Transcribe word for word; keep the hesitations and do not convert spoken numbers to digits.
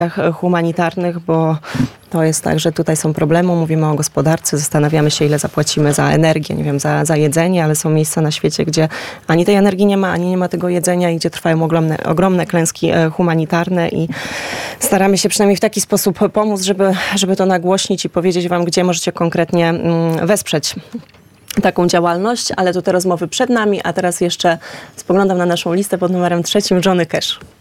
humanitarnych, bo to jest tak, że tutaj są problemy, mówimy o gospodarce, zastanawiamy się, ile zapłacimy za energię, nie wiem, za, za jedzenie, ale są miejsca na świecie, gdzie ani tej energii nie ma, ani nie ma tego jedzenia i gdzie trwają ogromne, ogromne klęski humanitarne i staramy się przynajmniej w taki sposób pomóc, żeby, żeby to nagłośnić i powiedzieć wam, gdzie możecie konkretnie wesprzeć taką działalność, ale to te rozmowy przed nami, a teraz jeszcze spoglądam na naszą listę pod numerem trzecim, Johnny Cash.